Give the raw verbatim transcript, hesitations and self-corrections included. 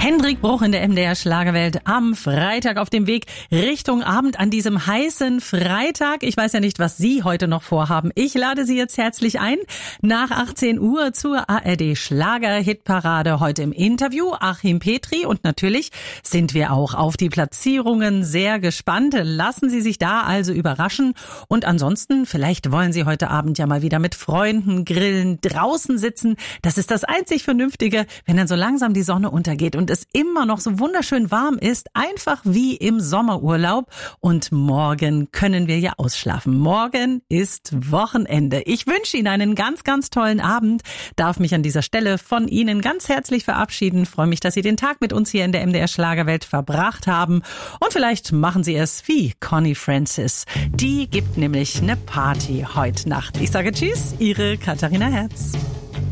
Hendrik Bruch in der M D R Schlagerwelt am Freitag auf dem Weg Richtung Abend an diesem heißen Freitag. Ich weiß ja nicht, was Sie heute noch vorhaben. Ich lade Sie jetzt herzlich ein nach achtzehn Uhr zur A R D Schlager-Hitparade. Heute im Interview Achim Petri und natürlich sind wir auch auf die Platzierungen sehr gespannt. Lassen Sie sich da also überraschen und ansonsten, vielleicht wollen Sie heute Abend ja mal wieder mit Freunden grillen, draußen sitzen. Das ist das einzig Vernünftige, wenn dann so langsam die Sonne untergeht und es immer noch so wunderschön warm ist, einfach wie im Sommerurlaub. Und morgen können wir ja ausschlafen. Morgen ist Wochenende. Ich wünsche Ihnen einen ganz, ganz tollen Abend. Darf mich an dieser Stelle von Ihnen ganz herzlich verabschieden. Freue mich, dass Sie den Tag mit uns hier in der M D R Schlagerwelt verbracht haben. Und vielleicht machen Sie es wie Connie Francis. Die gibt nämlich eine Party heute Nacht. Ich sage Tschüss, Ihre Katharina Herz.